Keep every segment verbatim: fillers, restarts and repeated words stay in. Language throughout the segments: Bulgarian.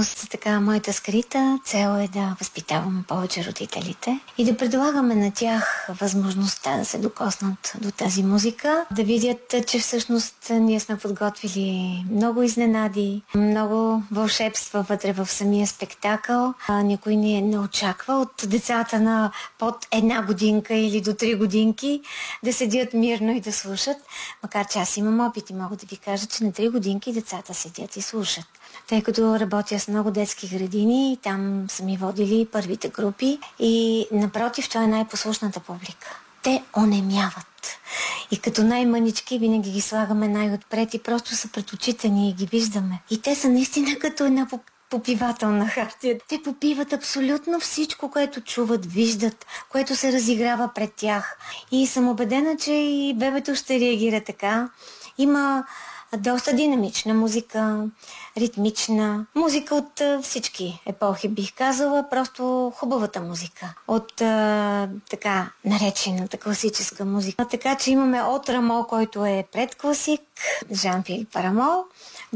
Всъщност, така, моята скрита цел е да възпитаваме повече родителите и да предлагаме на тях възможността да се докоснат до тази музика, да видят, че всъщност ние сме подготвили много изненади, много вълшебства вътре в самия спектакъл. А, никой ни не очаква от децата на под една годинка или до три годинки да седят мирно и да слушат, макар че аз имам опит и мога да ви кажа, че на три годинки децата седят и слушат. Тъй като работя с много детски градини, там са ми водили първите групи и напротив, това е най-послушната публика. Те онемяват. И като най-мънички винаги ги слагаме най-отпред и просто са пред очите ни и ги виждаме. И те са наистина като една попивателна хартия. Те попиват абсолютно всичко, което чуват, виждат, което се разиграва пред тях. И съм убедена, че и бебето ще реагира така. Има доста динамична музика, ритмична, музика от а, всички епохи, бих казала, просто хубавата музика, от а, така наречената класическа музика. Така че имаме от Рамо, който е предкласик, Жан-Филип Рамо,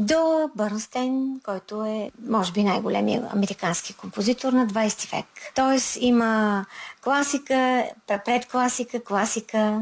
до Бърнстейн, който е, може би, най-големият американски композитор на двайсети век. Тоест има класика, предкласика, класика,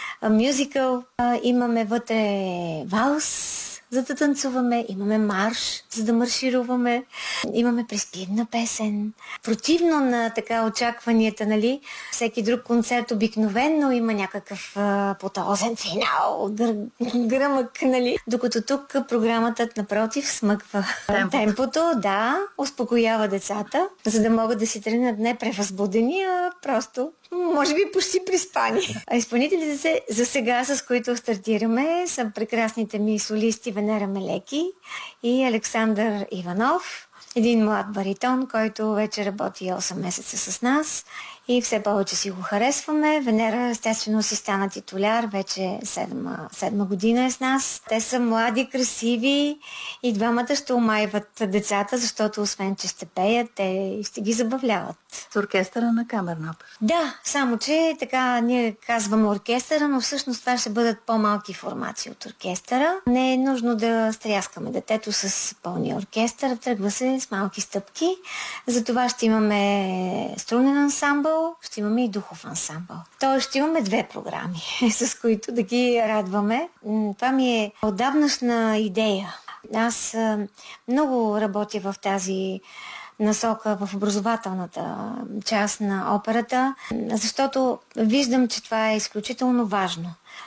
мюзикъл, имаме вътре валс, за да танцуваме, имаме марш, за да маршируваме, имаме приспивна песен. Противно на така очакванията, нали, всеки друг концерт обикновенно има някакъв а, потозен финал, гър, гръмък, нали, докато тук програмата напротив смъква темпото. темпото, да, успокоява децата, за да могат да си тръгнат не превъзбудени, а просто може би почти приспани. А изпълнителите се, за сега, с които стартираме, са прекрасните ми солисти Венера Мелеки и Александър Иванов. Един млад баритон, който вече работи осем месеца с нас и все повече си го харесваме. Венера, естествено, си стана титуляр, вече седма, седма година е с нас. Те са млади, красиви и двамата ще умайват децата, защото освен, че ще пеят, те ще ги забавляват. С оркестъра на камерна опера. Да, само че така ние казваме оркестъра, но всъщност това ще бъдат по-малки формации от оркестъра. Не е нужно да стряскаме детето с пълния оркестър, тръгва се с малки стъпки. Затова ще имаме струнен ансамбъл, ще имаме и духов ансамбъл. Тоест ще имаме две програми, с които да ги радваме. Това ми е отдавнашна идея. Аз много работя в тази насока, в образователната част на операта, защото виждам, че това е изключително важно.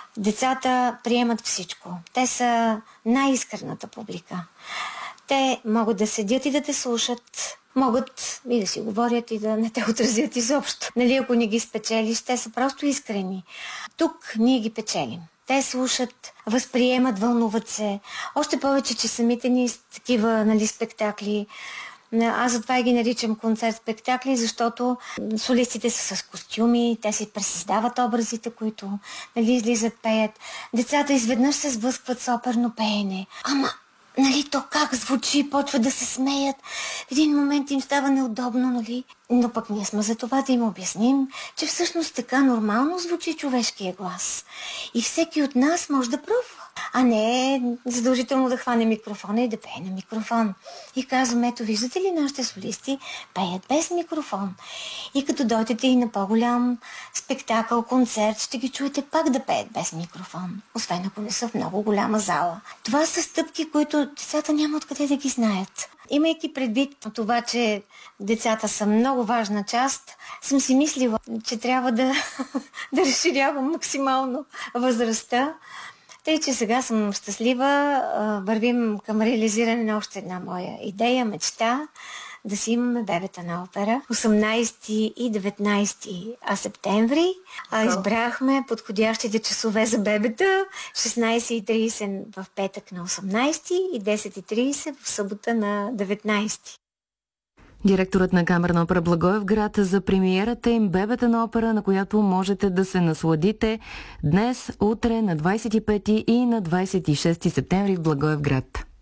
Децата приемат всичко. Те са най-искрената публика. Те могат да седят и да те слушат, могат и да си говорят и да не те отразят изобщо. Нали, ако не ги спечелиш, те са просто искрени. Тук ние ги печелим. Те слушат, възприемат, вълнуват се. Още повече, че самите ни такива, нали, спектакли. Аз затова ги наричам концерт-спектакли, защото солистите са с костюми, те си пресъздават образите, които, нали, излизат, пеят. Децата изведнъж се сблъскват с оперно пеене. Ама, нали, то как звучи, почва да се смеят. В един момент им става неудобно, нали? Но пък ние сме за това да им обясним, че всъщност така нормално звучи човешкия глас. И всеки от нас може да пробва. А не е задължително да хване микрофона и да пее на микрофон. И казвам, ето, виждате ли, нашите солисти пеят без микрофон. И като дойдете и на по-голям спектакъл, концерт, ще ги чуете пак да пеят без микрофон. Освен ако не са в много голяма зала. Това са стъпки, които децата няма откъде да ги знаят. Имайки предвид това, че децата са много важна част, съм си мислила, че трябва да, да разширявам максимално възрастта. Тъй, че сега съм щастлива, вървим към реализиране на още една моя идея, мечта, да си имаме бебета на опера. осемнайсети и деветнайсети септември а, избрахме подходящите часове за бебета. шестнайсет и трийсет в петък на осемнайсети и десет и трийсет в събота на деветнайсети. Директорът на Камерна опера Благоевград за премиерата им Бебета на опера, на която можете да се насладите днес, утре на двайсет и пети и на двайсет и шести септември в Благоевград.